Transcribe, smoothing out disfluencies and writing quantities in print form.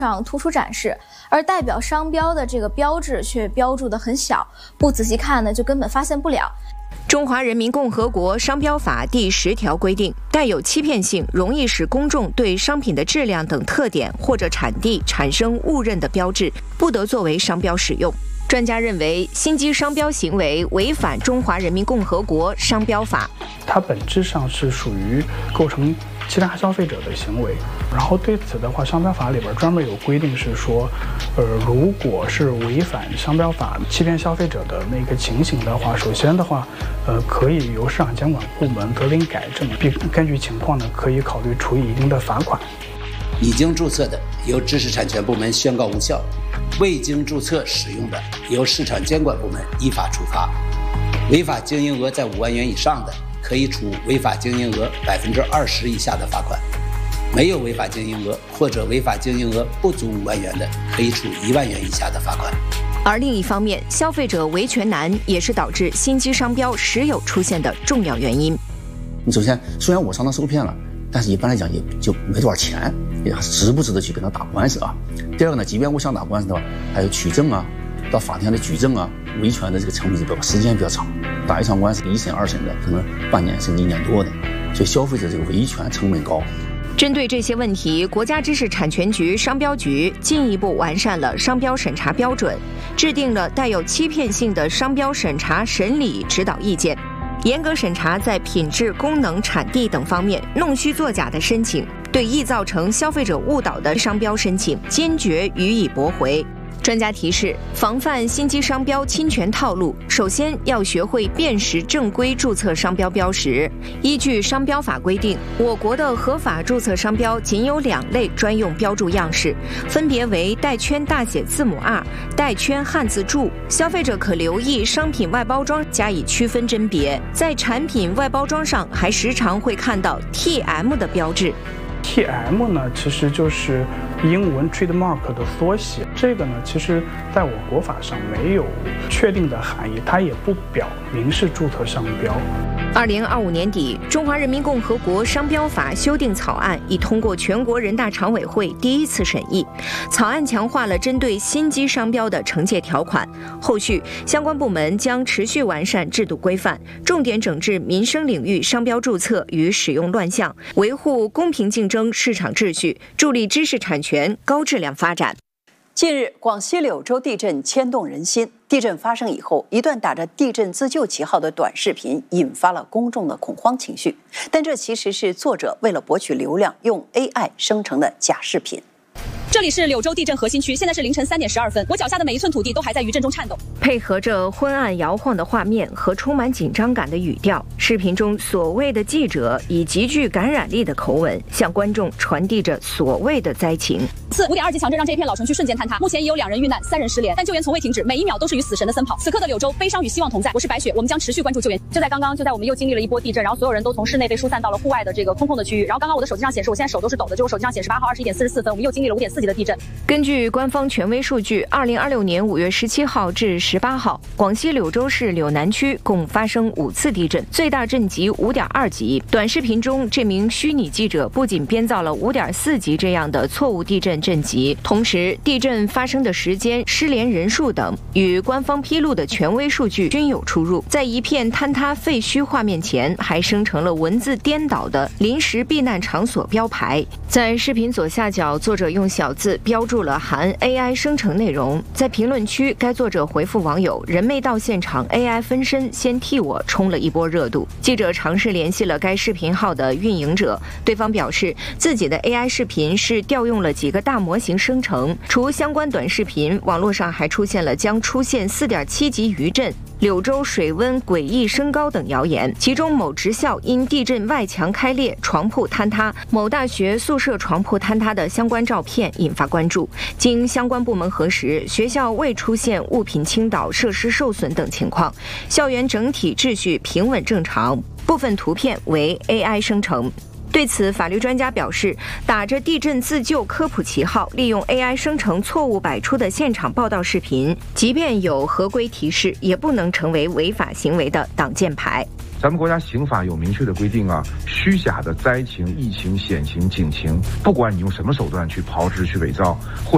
上突出展示，而代表商标的这个标志却标注得很小，不仔细看呢，就根本发现不了。 中华人民共和国商标法第10条规定，带有欺骗性、容易使公众对商品的质量等特点或者产地产生误认的标志，不得作为商标使用。专家认为，心机商标行为违反中华人民共和国商标法， 它本质上是属于构成欺诈消费者的行为。然后对此的话，商标法里边专门有规定是说，如果是违反商标法欺骗消费者的那个情形的话，首先的话，可以由市场监管部门责令改正，并根据情况呢，可以考虑处以一定的罚款。 已经注册的，由知识产权部门宣告无效；未经注册使用的，由市场监管部门依法处罚。违法经营额在5万元以上的，可以处违法经营额20%以下的罚款；没有违法经营额或者违法经营额不足5万元的，可以处1万元以下的罚款。 而另一方面，消费者维权难也是导致心机商标时有出现的重要原因。 你首先，虽然我上当受骗了，但是一般来讲也就没多少钱，也值不值得去跟他打官司啊？第二个呢，即便我想打官司的话，还有取证啊，到法庭的举证啊，维权的这个成本是比较时间比较长，打一场官司1审2审的可能半年甚至1年多的，所以消费者这个维权成本高。 针对这些问题，国家知识产权局商标局进一步完善了商标审查标准，制定了带有欺骗性的商标审查审理指导意见，严格审查在品质、功能、产地等方面弄虚作假的申请，对易造成消费者误导的商标申请坚决予以驳回。专家提示，防范心机商标侵权套路，首先要学会辨识正规注册商标标识。依据商标法规定，我国的合法注册商标仅有2类专用标注样式，分别为带圈大写字母 R、带圈汉字注。消费者可留意商品外包装加以区分甄别，在产品外包装上还时常会看到 TM 的标志。 TM 呢，其实就是英文 trademark 的缩写。这个呢，其实在我国法上没有确定的含义，它也不表明是注册商标。 2025年底，中华人民共和国商标法修订草案已通过全国人大常委会第1次审议。草案强化了针对心机商标的惩戒条款，后续相关部门将持续完善制度规范，重点整治民生领域商标注册与使用乱象，维护公平竞争市场秩序，助力知识产权高质量发展。 近日，广西柳州地震牵动人心。地震发生以后，一段打着地震自救旗号的短视频引发了公众的恐慌情绪，但这其实是作者为了博取流量用 AI 生成的假视频。 这里是柳州地震核心区，现在是凌晨3点12分，我脚下的每一寸土地都还在余震中颤抖。 配合着昏暗摇晃的画面和充满紧张感的语调，视频中所谓的记者以极具感染力的口吻向观众传递着所谓的灾情。 5点2级强震让这一片老城区瞬间坍塌，目前已有2人遇难，3人失联，但救援从未停止，每一秒都是与死神的奔跑。此刻的柳州，悲伤与希望同在。我是白雪，我们将持续关注救援。就在刚刚，我们又经历了一波地震，然后所有人都从室内被疏散到了户外的这个空旷的区域。然后刚刚我的手机上显示，我现在手都是抖的，就我手机上显示8号21点44分，我们又经历了5.4级的地震。 根据官方权威数据，2026年5月17号至18号，广西柳州市柳南区共发生5次地震，最大震级5.2级。短视频中，这名虚拟记者不仅编造了5.4级这样的错误地震震级，同时地震发生的时间、失联人数等与官方披露的权威数据均有出入。在一片坍塌废墟画面前，还生成了文字颠倒的临时避难场所标牌。在视频左下角，作者用小字标注了含 AI 生成内容。在评论区，该作者回复网友：“人没到现场 ，AI 分身先替我冲了一波热度。”记者尝试联系了该视频号的运营者，对方表示自己的 AI 视频是调用了几个大模型生成。除相关短视频，网络上还出现了将出现4.7级余震、柳州水温诡异升高等谣言，其中某职校因地震外墙开裂、床铺坍塌，某大学宿舍床铺坍塌的相关照片引发关注。经相关部门核实，学校未出现物品倾倒、设施受损等情况，校园整体秩序平稳正常，部分图片为 AI 生成。对此，法律专家表示，打着地震自救科普旗号，利用 AI 生成错误百出的现场报道视频，即便有合规提示，也不能成为违法行为的挡箭牌。 咱们国家刑法有明确的规定啊，虚假的灾情、疫情、险情、警情，不管你用什么手段去炮制、去伪造，或